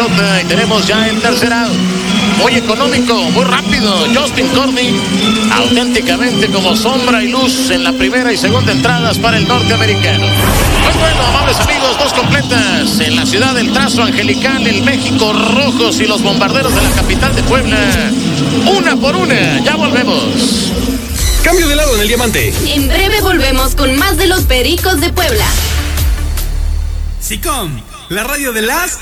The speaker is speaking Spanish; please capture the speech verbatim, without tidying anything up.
pelota y tenemos ya el tercer out. Muy económico, muy rápido. Justin Courtney, auténticamente como sombra y luz en la primera y segunda entradas para el norteamericano. Pues bueno, amables amigos, dos completas en la ciudad del trazo angelical, el México Rojos y los Bombarderos de la capital de Puebla. Una por una, ya volvemos. Cambio de lado en el diamante. En breve volvemos con más de los Pericos de Puebla. SICOM, la radio de las